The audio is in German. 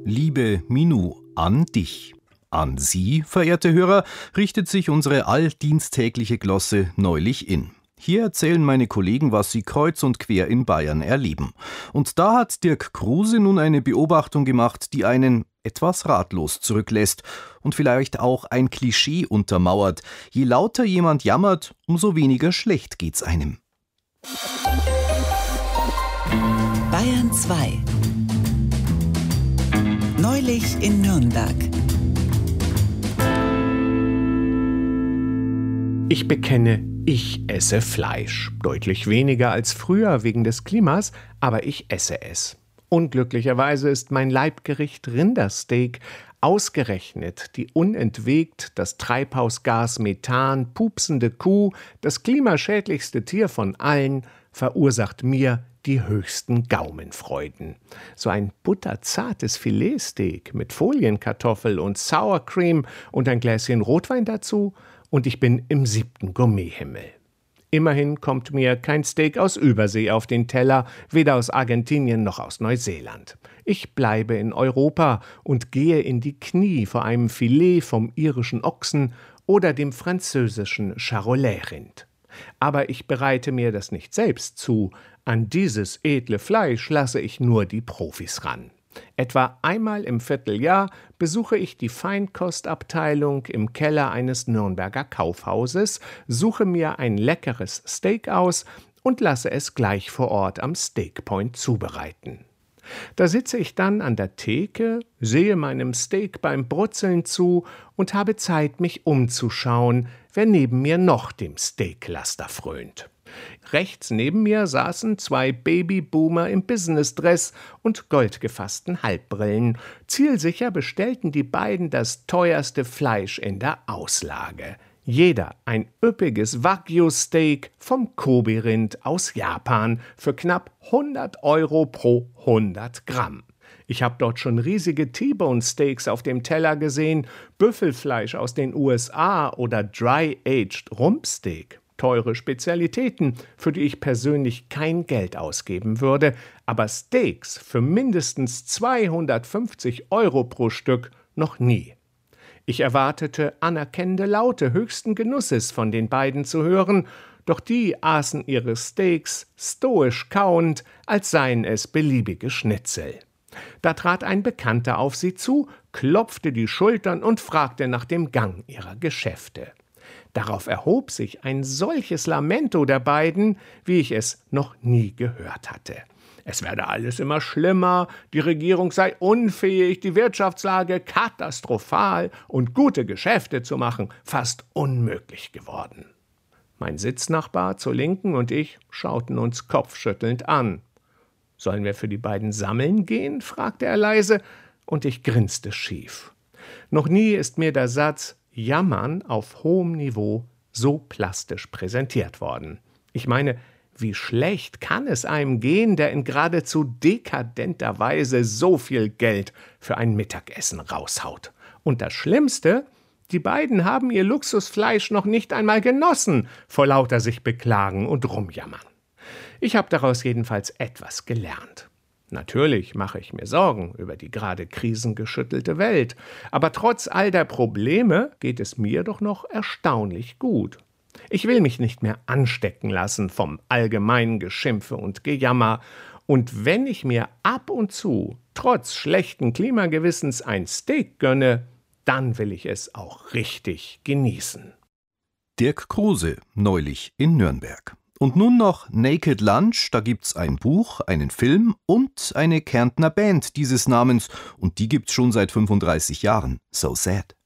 Liebe Minou, an dich. An Sie, verehrte Hörer, richtet sich unsere alldiensttägliche Glosse neulich in. Hier erzählen meine Kollegen, was sie kreuz und quer in Bayern erleben. Und da hat Dirk Kruse nun eine Beobachtung gemacht, die einen etwas ratlos zurücklässt und vielleicht auch ein Klischee untermauert. Je lauter jemand jammert, umso weniger schlecht geht's einem. Bayern 2. Neulich in Nürnberg. Ich bekenne, ich esse Fleisch. Deutlich weniger als früher wegen des Klimas, aber ich esse es. Unglücklicherweise ist mein Leibgericht Rindersteak, ausgerechnet die unentwegt das Treibhausgas Methan pupsende Kuh, das klimaschädlichste Tier von allen, verursacht mir die höchsten Gaumenfreuden. So ein butterzartes Filetsteak mit Folienkartoffel und Sour Cream und ein Gläschen Rotwein dazu und ich bin im 7. Gourmethimmel. Immerhin kommt mir kein Steak aus Übersee auf den Teller, weder aus Argentinien noch aus Neuseeland. Ich bleibe in Europa und gehe in die Knie vor einem Filet vom irischen Ochsen oder dem französischen Charolais-Rind. Aber ich bereite mir das nicht selbst zu. An dieses edle Fleisch lasse ich nur die Profis ran. Etwa einmal im Vierteljahr besuche ich die Feinkostabteilung im Keller eines Nürnberger Kaufhauses, suche mir ein leckeres Steak aus und lasse es gleich vor Ort am Steakpoint zubereiten. Da sitze ich dann an der Theke, sehe meinem Steak beim Brutzeln zu und habe Zeit, mich umzuschauen, wer neben mir noch dem Steaklaster frönt. Rechts neben mir saßen 2 Babyboomer im Businessdress und goldgefassten Halbbrillen. Zielsicher bestellten die beiden das teuerste Fleisch in der Auslage. Jeder ein üppiges Wagyu-Steak vom Kobe-Rind aus Japan für knapp 100 € pro 100 Gramm. Ich habe dort schon riesige T-Bone-Steaks auf dem Teller gesehen, Büffelfleisch aus den USA oder Dry-Aged Rumpsteak. Teure Spezialitäten, für die ich persönlich kein Geld ausgeben würde, aber Steaks für mindestens 250 € pro Stück noch nie. Ich erwartete anerkennende Laute höchsten Genusses von den beiden zu hören, doch die aßen ihre Steaks stoisch kauend, als seien es beliebige Schnitzel. Da trat ein Bekannter auf sie zu, klopfte die Schultern und fragte nach dem Gang ihrer Geschäfte. Darauf erhob sich ein solches Lamento der beiden, wie ich es noch nie gehört hatte. Es werde alles immer schlimmer, die Regierung sei unfähig, die Wirtschaftslage katastrophal und gute Geschäfte zu machen fast unmöglich geworden. Mein Sitznachbar zur Linken und ich schauten uns kopfschüttelnd an. »Sollen wir für die beiden sammeln gehen?« fragte er leise, und ich grinste schief. Noch nie ist mir der Satz Jammern auf hohem Niveau so plastisch präsentiert worden. Ich meine, wie schlecht kann es einem gehen, der in geradezu dekadenter Weise so viel Geld für ein Mittagessen raushaut? Und das Schlimmste, die beiden haben ihr Luxusfleisch noch nicht einmal genossen, vor lauter sich beklagen und rumjammern. Ich habe daraus jedenfalls etwas gelernt. Natürlich mache ich mir Sorgen über die gerade krisengeschüttelte Welt, aber trotz all der Probleme geht es mir doch noch erstaunlich gut. Ich will mich nicht mehr anstecken lassen vom allgemeinen Geschimpfe und Gejammer, und wenn ich mir ab und zu, trotz schlechten Klimagewissens, ein Steak gönne, dann will ich es auch richtig genießen. Dirk Kruse, neulich in Nürnberg. Und nun noch Naked Lunch, da gibt's ein Buch, einen Film und eine Kärntner Band dieses Namens. Und die gibt's schon seit 35 Jahren. So sad.